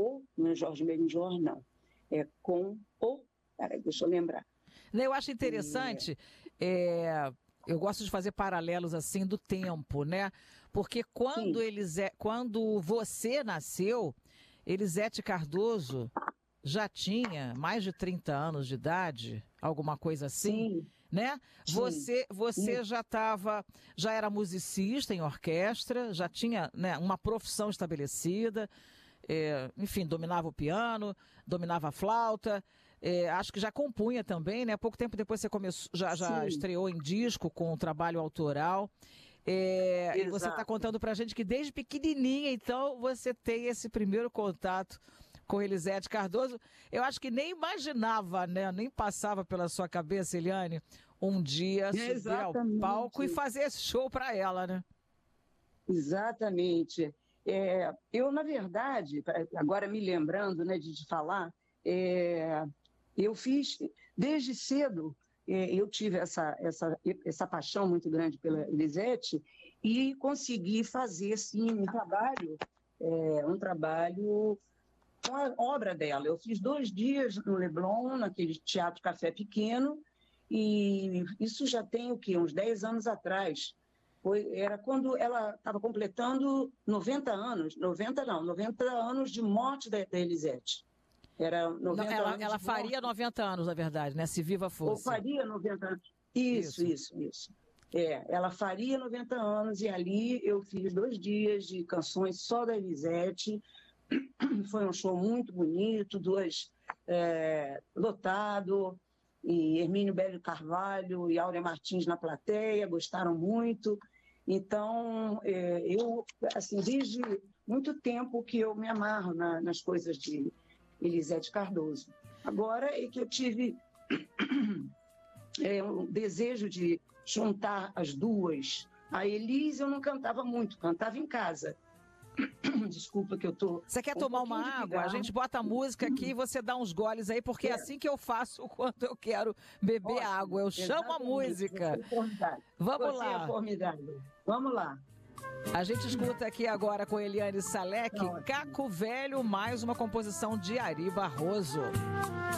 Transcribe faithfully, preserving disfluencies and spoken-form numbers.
ou no Jorge Benjor, não. É com ou... Peraí, deixa eu lembrar. Eu acho interessante, é, eu gosto de fazer paralelos assim do tempo, né? Porque quando, Elise, quando você nasceu, Elisete Cardoso já tinha mais de trinta anos de idade, alguma coisa assim, Sim. né? Sim. Você, você Sim. já estava, já era musicista em orquestra, já tinha, né, uma profissão estabelecida, é, enfim, dominava o piano, dominava a flauta, é, acho que já compunha também, né? Pouco tempo depois você começou, já, já estreou em disco com um trabalho autoral. É, e você está contando pra gente que desde pequenininha, então, você tem esse primeiro contato com Elisete Cardoso. Eu acho que nem imaginava, né? Nem passava pela sua cabeça, Eliane, um dia subir Exatamente. ao palco e fazer esse show para ela, né? Exatamente. É, eu, na verdade, agora me lembrando, né, de, de falar, é, eu fiz, desde cedo, é, eu tive essa, essa, essa paixão muito grande pela Elisete e consegui fazer, sim, um trabalho, é, um trabalho com a obra dela. Eu fiz dois dias no Leblon, naquele Teatro Café Pequeno, e isso já tem o quê? Uns dez anos atrás. Foi, era quando ela estava completando noventa anos, noventa não, noventa anos de morte da, da Elisete. Era noventa não, ela anos ela faria morte. noventa anos, na verdade, né? Se viva fosse. Ou faria noventa anos. Isso, isso, isso, isso. É, ela faria noventa anos e ali eu fiz dois dias de canções só da Elisete. Foi um show muito bonito, dois, é, lotado, e Hermínio Bélio Carvalho e Áurea Martins na plateia, gostaram muito. Então, é, eu, assim, desde muito tempo que eu me amarro na, nas coisas de Elisete Cardoso. Agora é que eu tive é, um desejo de juntar as duas. A Elis eu não cantava muito, cantava em casa. Desculpa que eu tô... Você quer um tomar uma água? A gente bota a música aqui e você dá uns goles aí, porque é, é assim que eu faço quando eu quero beber Ótimo, água. Eu chamo a música. É Vamos você lá. É formidável. Vamos lá. A gente escuta aqui agora com Eliane Salek, Caco Velho, mais uma composição de Ari Barroso.